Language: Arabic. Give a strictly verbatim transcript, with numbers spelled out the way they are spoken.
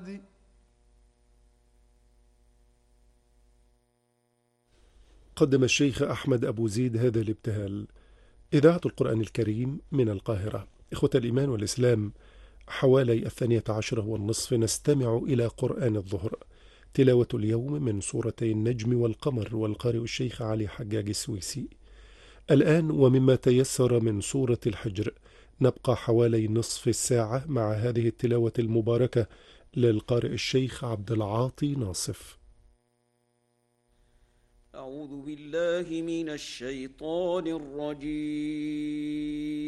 قدم الشيخ أحمد أبو زيد هذا الابتهال. إذاعة القرآن الكريم من القاهرة. إخوة الإيمان والإسلام، حوالي الثانية عشرة والنصف نستمع إلى قرآن الظهر. تلاوة اليوم من سورتي النجم والقمر، والقارئ الشيخ علي حجاج السويسي. الآن ومما تيسر من سورة الحجر نبقى حوالي نصف الساعة مع هذه التلاوة المباركة للقارئ الشيخ عبد العاطي ناصف. أعوذ بالله من الشيطان الرجيم.